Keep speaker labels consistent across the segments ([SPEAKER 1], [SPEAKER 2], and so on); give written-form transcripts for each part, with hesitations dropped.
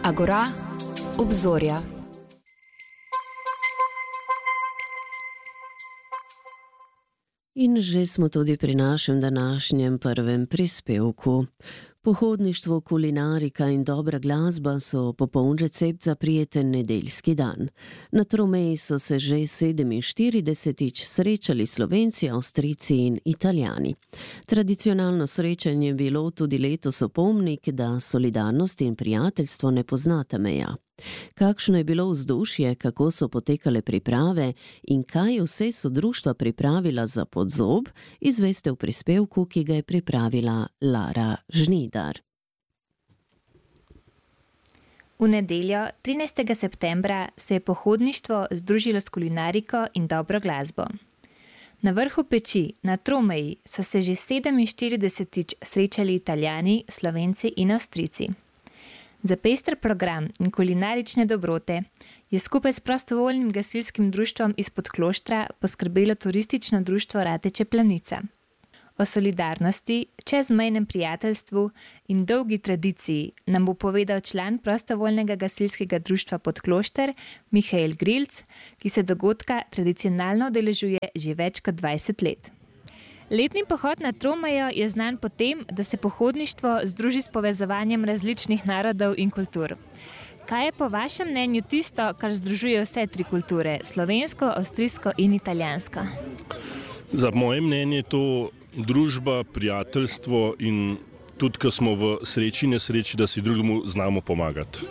[SPEAKER 1] Agora, obzorja.
[SPEAKER 2] In že smo tudi pri našem današnjem prvem prispevku. Pohodništvo, kulinarika in dobra glasba so popoln recept za prijeten nedeljski dan. Na Tromeji so se že 47. srečali Slovenci, Avstrijci in Italijani. Tradicionalno srečanje je bilo tudi letos opomnik, da solidarnost in prijateljstvo ne poznata meja. Kakšno je bilo vzdušje, kako so potekale priprave in kaj vse so društva pripravila za Podzob, izveste v prispevku, ki ga je pripravila Lara Žnidar.
[SPEAKER 3] V nedeljo, 13. septembra, se je pohodništvo združilo s kulinariko in dobro glasbo. Na vrhu peči, na Tromeji, so se že 47. srečali Italijani, Slovenci in Avstrijci. Za pester program in kulinarične dobrote je skupaj s prostovoljnim gasilskim društvom iz Podkloštra poskrbelo turistično društvo Rateče Planica. O solidarnosti, čezmejnem prijateljstvu in dolgi tradiciji nam bo povedal član prostovoljnega gasilskega društva Podklošter Mihael Grilc, ki se dogodka tradicionalno udeležuje že več kot 20 let. Letni pohod na Tromejo je znan po tem, da se pohodništvo združi s povezovanjem različnih narodov in kultur. Kaj je po vašem mnenju tisto, kar združuje vse tri kulture, slovensko, avstrijsko in italijansko?
[SPEAKER 4] Za moje mnenje je to družba, prijateljstvo in tudi, ko smo v sreči in nesreči, da si drugemu znamo pomagati.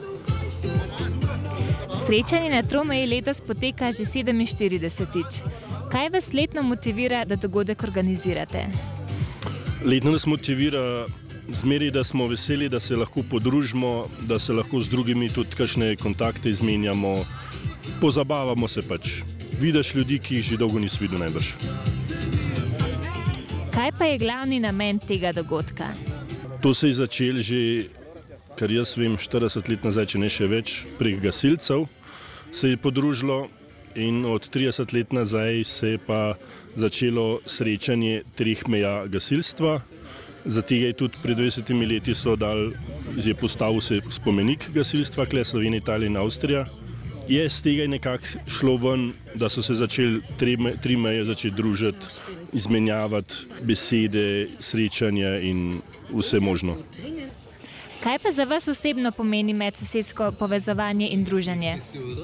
[SPEAKER 3] Srečanje na Tromeji letos poteka že 47. Kaj vas letno motivira, da dogodek organizirate?
[SPEAKER 4] Letno nas motivira zmeraj, da smo veseli, da se lahko podružimo, da se lahko z drugimi tudi kakšne kontakte izmenjamo. Pozabavamo se pač. Vidiš ljudi, ki jih že dolgo nisi videl najbrž.
[SPEAKER 3] Kaj pa je glavni namen tega dogodka?
[SPEAKER 4] To se je začelo že, kar jaz vem, 40 let nazaj, če ne še več, prek gasilcev se je podružilo. In od 30 let nazaj se je pa začelo srečanje treh meja gasilstva. Zato je tudi pred 20 leti je postavil se spomenik gasilstva, kle Slovenija, Italija in Avstrija. Je z tega nekako šlo ven, da so se začeli tri meje začeti družiti, izmenjavati besede, srečanja in vse možno.
[SPEAKER 3] Kaj pa za vas osebno pomeni medsosedsko povezovanje in druženje?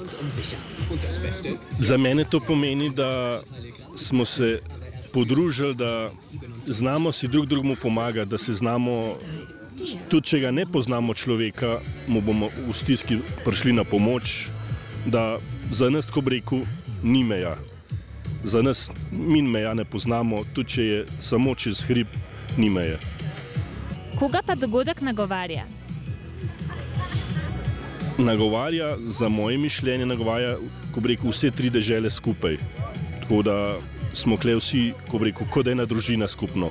[SPEAKER 4] Za mene to pomeni, da smo se podružili, da znamo si drugemu pomagati, da se znamo, tudi če ga ne poznamo človeka, mu bomo v stiski prišli na pomoč, da za nas, ko bi rekel, ni meja. Za nas mi meja ne poznamo, tudi če je samo čez hrib, ni meje.
[SPEAKER 3] Koga pa dogodek nagovarja?
[SPEAKER 4] Nagovarja, za moje mišljenje, ko bi rekel, vse tri dežele skupaj. Tako da smo kle vsi, ko bi rekel, kot ena družina skupno.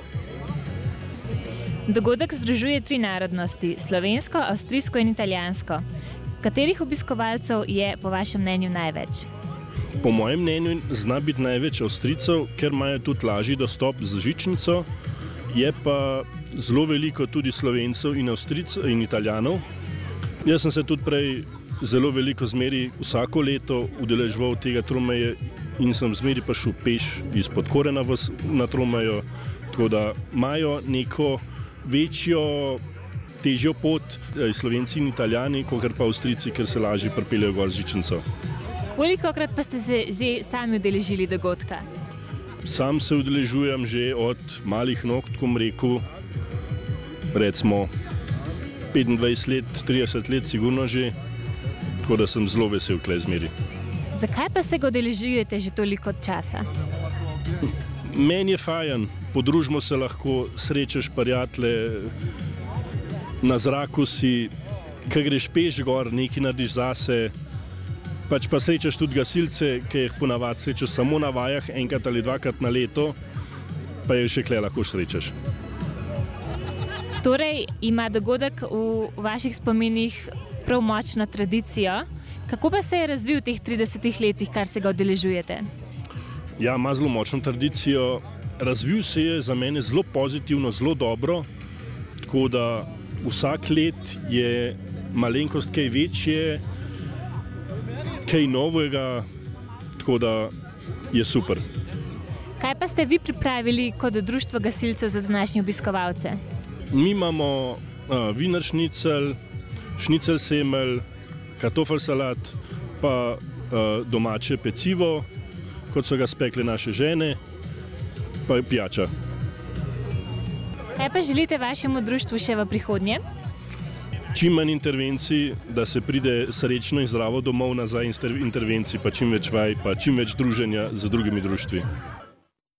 [SPEAKER 3] Dogodek združuje tri narodnosti, slovensko, avstrijsko in italijansko. Katerih obiskovalcev je po vašem mnenju največ?
[SPEAKER 4] Po mojem mnenju zna biti največ Avstrijcev, ker imajo tudi lažji dostop z žičnico. Je pa zelo veliko tudi Slovencev in Avstrijcev in Italijanov. Jaz sem se tudi prej zelo veliko zmeri vsako leto udeleževal tega Tromeje in sem zmeri pa šel peš iz Podkorena na Tromejo, tako da imajo neko večjo, težjo pot Slovenci in Italijani, kot pa Avstrijci, ker se lažje pripeljejo gor z žičnico.
[SPEAKER 3] Kolikokrat pa ste se že sami udeležili dogodka?
[SPEAKER 4] Sam se udeležujem že od malih nog, tako bom rekel, recimo 25 let, 30 let sigurno že, tako da sem zelo vesel kle zmeri.
[SPEAKER 3] Zakaj pa se ga udeležujete že toliko časa?
[SPEAKER 4] Meni je fajn, podružimo se lahko, srečaš prijatelje, na zraku si, ko greš peš gor, nekaj narediš zase, pač pa srečaš tudi gasilce, ki jih ponavadi srečaš samo na vajah, enkrat ali dvakrat na leto, pa je še kle lahko srečaš.
[SPEAKER 3] Torej ima dogodek v vaših spominih prav močno tradicijo. Kako pa se je razvil v teh 30 letih, kar se ga udeležujete?
[SPEAKER 4] Ja, ima zelo močno tradicijo. Razvil se je za mene zelo pozitivno, zelo dobro, tako da vsak let je malenkost kaj večje, kaj novega, tako da je super.
[SPEAKER 3] Kaj pa ste vi pripravili kot društvo gasilcev za današnje obiskovalce?
[SPEAKER 4] Mi imamo wiener šnicel, šnicel semelj, kartoffelsalat, pa domače pecivo, kot so ga spekle naše žene, pa pijača.
[SPEAKER 3] Kaj pa želite vašemu društvu še v prihodnje?
[SPEAKER 4] Čim manj intervencij, da se pride srečno in zdravo domov nazaj intervencij, pa čim več vaj, pa čim več druženja z drugimi društvi.